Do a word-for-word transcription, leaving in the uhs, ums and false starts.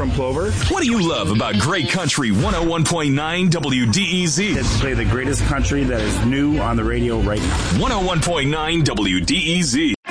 from Plover. What do you love about Great Country one oh one point nine W D E Z? It's play the greatest country that is new on the radio right now. one oh one point nine W D E Z.